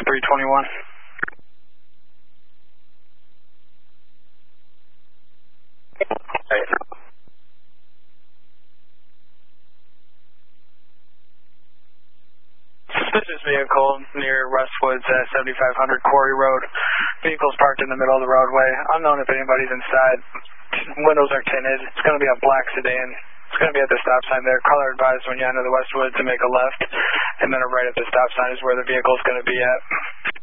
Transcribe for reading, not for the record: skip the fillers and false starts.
321. Suspicious vehicle near Westwoods at 7500 Quarry Road. Vehicle's parked in the middle of the roadway. Unknown if anybody's inside. Windows are tinted. It's going to be a black sedan. It's going to be at the stop sign there. Caller advised when you enter the Westwoods to make a left, and then a right at the stop sign is where the vehicle is going to be at.